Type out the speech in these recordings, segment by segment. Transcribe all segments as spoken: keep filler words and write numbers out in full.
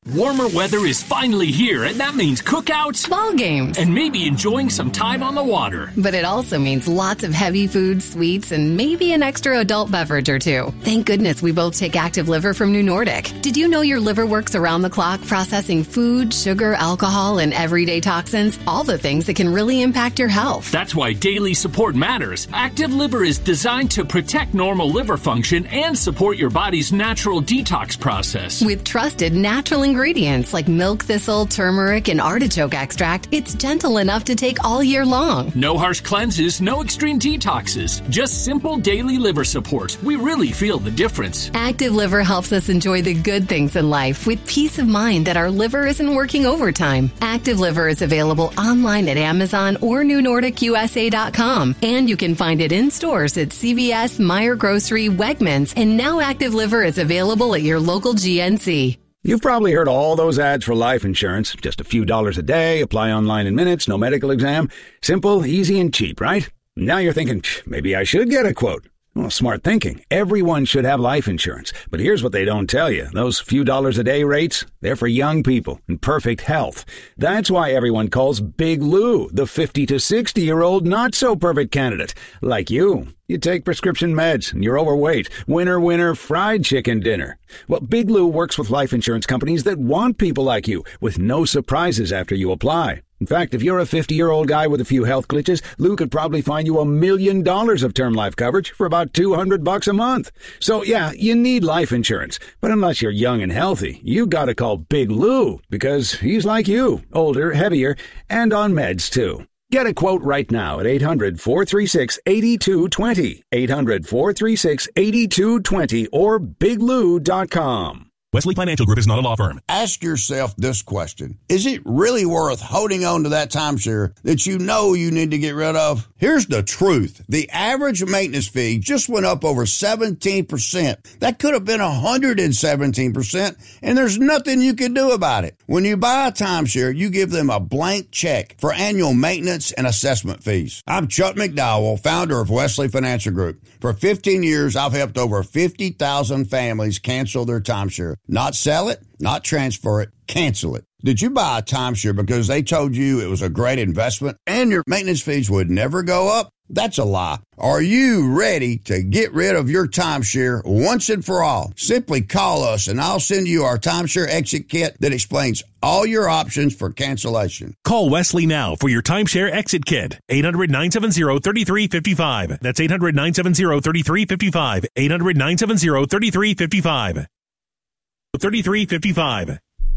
Warmer weather is finally here, and that means cookouts, ball games, and maybe enjoying some time on the water. But it also means lots of heavy food, sweets, and maybe an extra adult beverage or two. Thank goodness we both take Active Liver from New Nordic. Did you know your liver works around the clock processing food, sugar, alcohol, and everyday toxins? All the things that can really impact your health. That's why daily support matters. Active Liver is designed to protect normal liver function and support your body's natural detox process. With trusted natural ingredients like milk thistle, turmeric, and artichoke extract, it's gentle enough to take all year long. No harsh cleanses, no extreme detoxes, just simple daily liver support. We really feel the difference. Active Liver helps us enjoy the good things in life with peace of mind that our liver isn't working overtime. Active Liver is available online at Amazon or new nordic u s a dot com, and you can find it in stores at C V S, Meijer Grocery, Wegmans, and now Active Liver is available at your local G N C. You've probably heard all those ads for life insurance. Just a few dollars a day, apply online in minutes, no medical exam. Simple, easy, and cheap, right? Now you're thinking, maybe I should get a quote. Well, smart thinking. Everyone should have life insurance. But here's what they don't tell you. Those few dollars a day rates, they're for young people in perfect health. That's why everyone calls Big Lou the fifty to sixty-year-old not-so-perfect candidate. Like you. You take prescription meds and you're overweight. Winner, winner, fried chicken dinner. Well, Big Lou works with life insurance companies that want people like you with no surprises after you apply. In fact, if you're a fifty-year-old guy with a few health glitches, Lou could probably find you a million dollars of term life coverage for about two hundred bucks a month. So, yeah, you need life insurance. But unless you're young and healthy, you gotta call Big Lou because he's like you, older, heavier, and on meds, too. Get a quote right now at eight hundred, four three six, eight two two zero, eight hundred, four three six, eight two two zero, or big lou dot com. Wesley Financial Group is not a law firm. Ask yourself this question. Is it really worth holding on to that timeshare that you know you need to get rid of? Here's the truth. The average maintenance fee just went up over seventeen percent. That could have been one hundred seventeen percent, and there's nothing you can do about it. When you buy a timeshare, you give them a blank check for annual maintenance and assessment fees. I'm Chuck McDowell, founder of Wesley Financial Group. For fifteen years, I've helped over fifty thousand families cancel their timeshare. Not sell it, not transfer it, cancel it. Did you buy a timeshare because they told you it was a great investment and your maintenance fees would never go up? That's a lie. Are you ready to get rid of your timeshare once and for all? Simply call us and I'll send you our timeshare exit kit that explains all your options for cancellation. Call Wesley now for your timeshare exit kit. eight hundred, nine seven zero, three three five five. That's eight hundred, nine seven zero, three three five five. eight hundred, nine seven zero, three three five five. thirty-three fifty-five.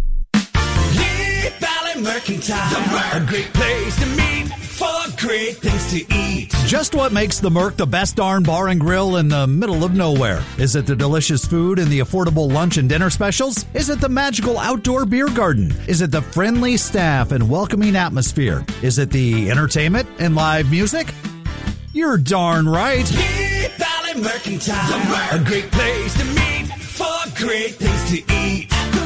Lead Valley Mercantile, a great place to meet for great things to eat. Just what makes the Merc the best darn bar and grill in the middle of nowhere? Is it the delicious food and the affordable lunch and dinner specials? Is it the magical outdoor beer garden? Is it the friendly staff and welcoming atmosphere? Is it the entertainment and live music? You're darn right. Lead Valley Mercantile, a great place to meet for great things to eat.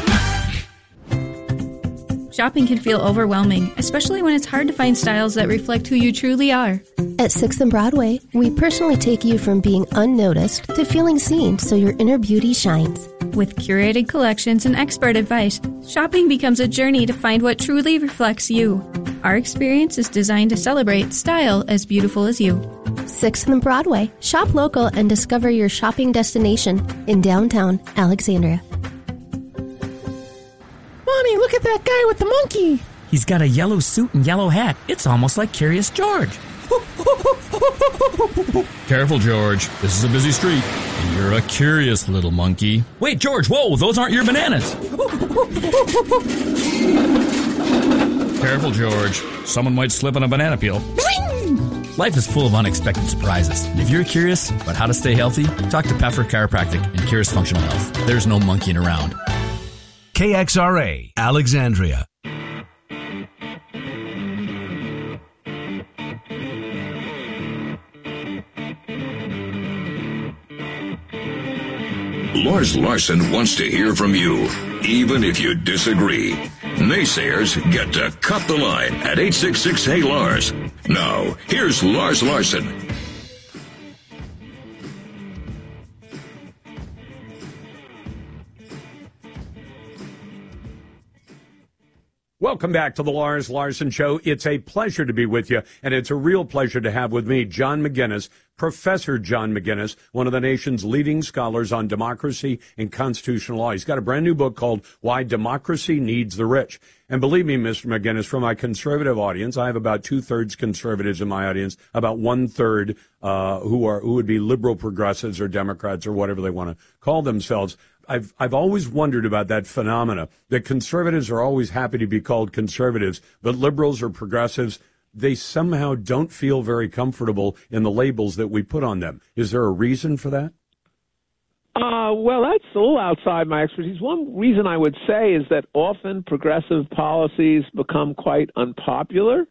Shopping can feel overwhelming, especially when it's hard to find styles that reflect who you truly are. At sixth and Broadway, we personally take you from being unnoticed to feeling seen so your inner beauty shines. With curated collections and expert advice, shopping becomes a journey to find what truly reflects you. Our experience is designed to celebrate style as beautiful as you. sixth and Broadway. Shop local and discover your shopping destination in downtown Alexandria. Mommy, look at that guy with the monkey. He's got a yellow suit and yellow hat. It's almost like Curious George. Careful, George. This is a busy street. And you're a curious little monkey. Wait, George, whoa, those aren't your bananas. Careful, George. Someone might slip on a banana peel. Life is full of unexpected surprises. And if you're curious about how to stay healthy, talk to Peffer Chiropractic and Curious Functional Health. There's no monkeying around. K X R A, Alexandria. Lars Larson wants to hear from you, even if you disagree. Naysayers get to cut the line at eight six six, hey Lars. Now, here's Lars Larson. Welcome back to the Lars Larson Show. It's a pleasure to be with you, and it's a real pleasure to have with me John McGinnis, Professor John McGinnis, one of the nation's leading scholars on democracy and constitutional law. He's got a brand new book called Why Democracy Needs the Rich. And believe me, Mister McGinnis, from my conservative audience, I have about two-thirds conservatives in my audience, about one-third uh, who are who would be liberal progressives or Democrats or whatever they want to call themselves. I've I've always wondered about that phenomena, that conservatives are always happy to be called conservatives, but liberals or progressives, they somehow don't feel very comfortable in the labels that we put on them. Is there a reason for that? Uh, well, that's a little outside my expertise. One reason I would say is that often progressive policies become quite unpopular.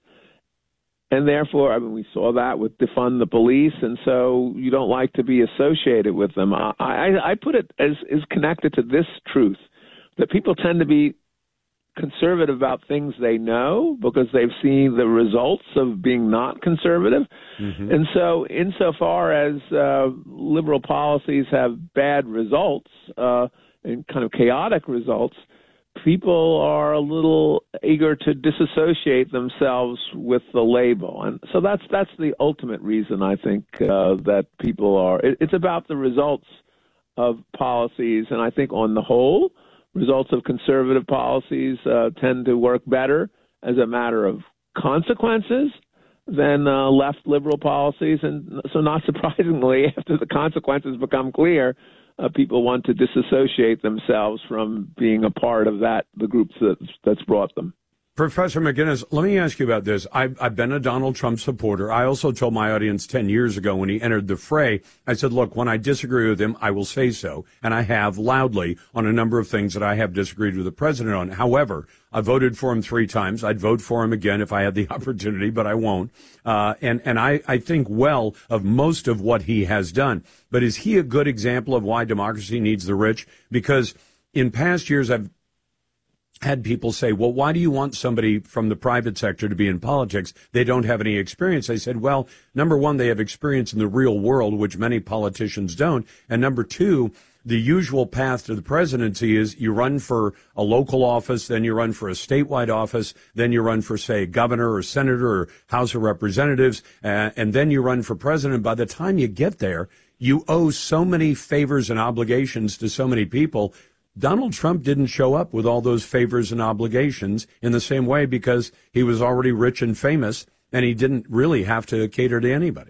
And therefore, I mean, we saw that with defund the police, and so you don't like to be associated with them. I, I, I put it as is connected to this truth, that people tend to be conservative about things they know because they've seen the results of being not conservative. Mm-hmm. And so insofar as uh, liberal policies have bad results uh, and kind of chaotic results, people are a little eager to disassociate themselves with the label. And so that's that's the ultimate reason, I think, uh, that people are. It, it's about the results of policies. And I think on the whole, results of conservative policies uh, tend to work better as a matter of consequences than uh, left liberal policies. And so not surprisingly, after the consequences become clear, Uh, people want to disassociate themselves from being a part of that, the groups that, that's brought them. Professor McGinnis, let me ask you about this. I've, I've been a Donald Trump supporter. I also told my audience ten years ago when he entered the fray, I said, look, when I disagree with him, I will say so. And I have loudly on a number of things that I have disagreed with the president on. However, I voted for him three times. I'd vote for him again if I had the opportunity, but I won't. Uh, and, and I, I think well of most of what he has done. But is he a good example of why democracy needs the rich? Because in past years, I've had people say, well, why do you want somebody from the private sector to be in politics? They don't have any experience. I said, well, number one, they have experience in the real world, which many politicians don't. And number two, the usual path to the presidency is you run for a local office, then you run for a statewide office, then you run for, say, governor or senator or House of Representatives, uh, and then you run for president. By the time you get there, you owe so many favors and obligations to so many people. Donald Trump didn't show up with all those favors and obligations in the same way because he was already rich and famous, and he didn't really have to cater to anybody.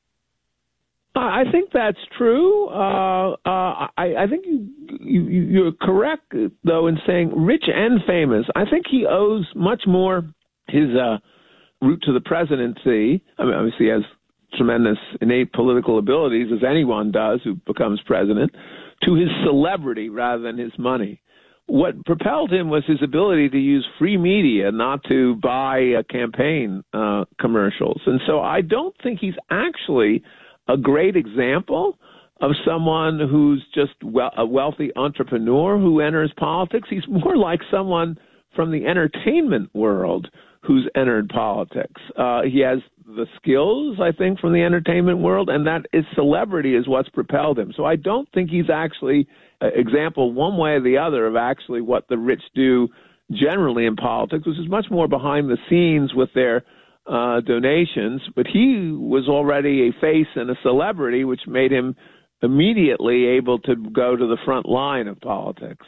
I think that's true. Uh, uh, I, I think you, you, you're correct, though, in saying rich and famous. I think he owes much more his uh, route to the presidency. I mean, obviously, he has tremendous innate political abilities, as anyone does who becomes president, to his celebrity rather than his money. What propelled him was his ability to use free media, not to buy uh, campaign uh, commercials. And so I don't think he's actually a great example of someone who's just well, a wealthy entrepreneur who enters politics. He's more like someone from the entertainment world who's entered politics. Uh, he has the skills, I think, from the entertainment world, and that is celebrity is what's propelled him. So I don't think he's actually an example one way or the other of actually what the rich do generally in politics, which is much more behind the scenes with their uh, donations. But he was already a face and a celebrity, which made him immediately able to go to the front line of politics.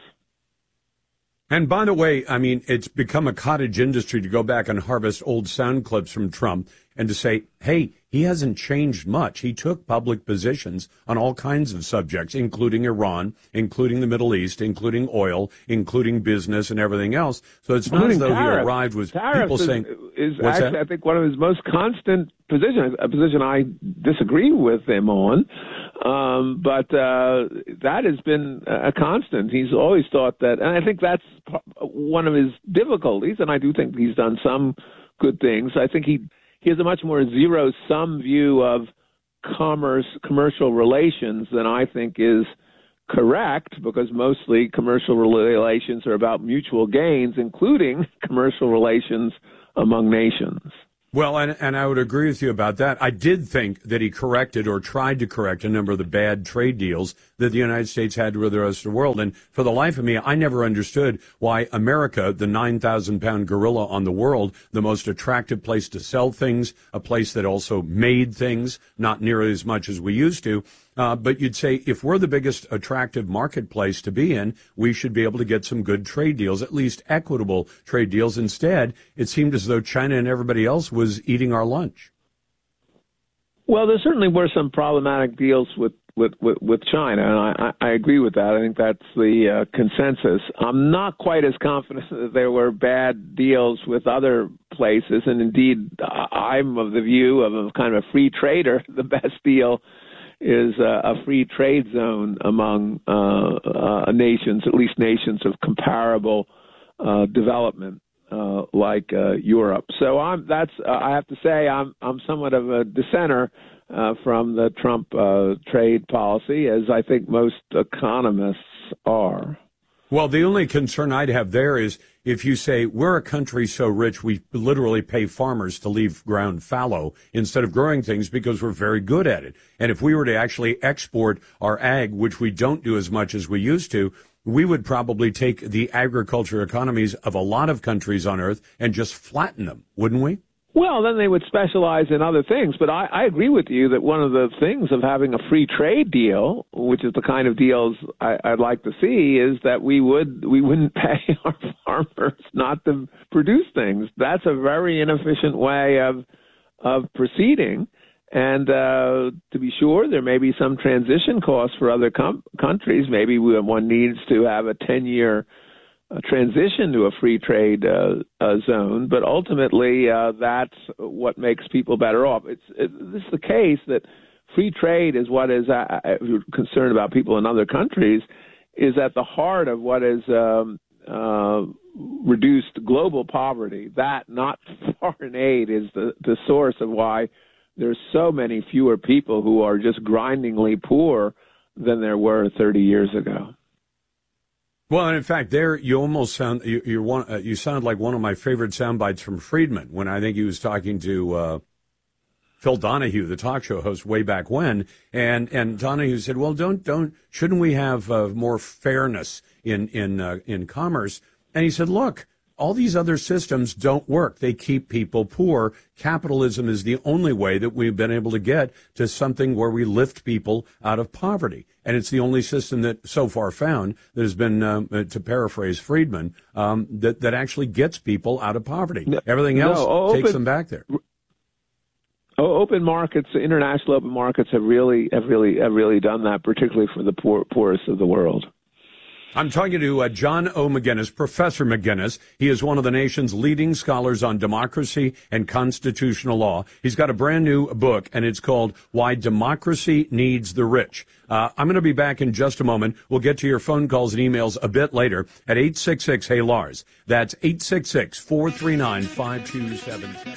And by the way, I mean, it's become a cottage industry to go back and harvest old sound clips from Trump and to say, hey, he hasn't changed much. He took public positions on all kinds of subjects, including Iran, including the Middle East, including oil, including business and everything else. So it's not as though tariffs. he arrived with tariffs people is, saying, is what's actually, that? I think, one of his most constant positions, a position I disagree with him on. Um, but uh, that has been a constant. He's always thought that, and I think that's one of his difficulties, and I do think he's done some good things. I think he he has a much more zero-sum view of commerce, commercial relations than I think is correct, because mostly commercial relations are about mutual gains, including commercial relations among nations. Well, and, and I would agree with you about that. I did think that he corrected or tried to correct a number of the bad trade deals that the United States had with the rest of the world. And for the life of me, I never understood why America, the nine thousand pound gorilla on the world, the most attractive place to sell things, a place that also made things, not nearly as much as we used to. Uh, but you'd say if we're the biggest attractive marketplace to be in, we should be able to get some good trade deals, at least equitable trade deals. Instead, it seemed as though China and everybody else was eating our lunch. Well, there certainly were some problematic deals with, with, with, with China, and I, I agree with that. I think that's the uh, consensus. I'm not quite as confident that there were bad deals with other places, and indeed, I'm of the view of a kind of a free trader. The best deal is uh, a free trade zone among uh, uh, nations, at least nations of comparable uh, development, uh, like uh, Europe. So I'm that's uh, I have to say I'm I'm somewhat of a dissenter uh, from the Trump uh, trade policy, as I think most economists are. Well, the only concern I'd have there is if you say we're a country so rich we literally pay farmers to leave ground fallow instead of growing things because we're very good at it. And if we were to actually export our ag, which we don't do as much as we used to, we would probably take the agriculture economies of a lot of countries on earth and just flatten them, wouldn't we? Well, then they would specialize in other things. But I, I agree with you that one of the things of having a free trade deal, which is the kind of deals I, I'd like to see, is that we would we wouldn't pay our farmers not to produce things. That's a very inefficient way of of proceeding. And uh, to be sure, there may be some transition costs for other com- countries. Maybe we, one needs to have a ten-year a transition to a free trade uh, uh, zone, but ultimately uh, that's what makes people better off. It's it, this is the case that free trade is what is, uh, if you're concerned about people in other countries, is at the heart of what is um, uh, reduced global poverty. That, not foreign aid, is the, the source of why there's so many fewer people who are just grindingly poor than there were thirty years ago. Well, and in fact, there you almost sound you you're one, uh, you sound like one of my favorite sound bites from Friedman when I think he was talking to uh, Phil Donahue, the talk show host, way back when, and and Donahue said, "Well, don't don't shouldn't we have uh, more fairness in in uh, in commerce?" And he said, "Look, all these other systems don't work. They keep people poor. Capitalism is the only way that we've been able to get to something where we lift people out of poverty. And it's the only system that so far found that has been, um, to paraphrase Friedman, um, that, that actually gets people out of poverty. No, Everything else no, open, takes them back there. Open markets, international open markets have really, have really, have really done that, particularly for the poor, poorest of the world. I'm talking to uh, John O. McGinnis, Professor McGinnis. He is one of the nation's leading scholars on democracy and constitutional law. He's got a brand new book, and it's called Why Democracy Needs the Rich. Uh, I'm going to be back in just a moment. We'll get to your phone calls and emails a bit later at eight six six, hey Lars. That's eight six six, four three nine, five two seven seven.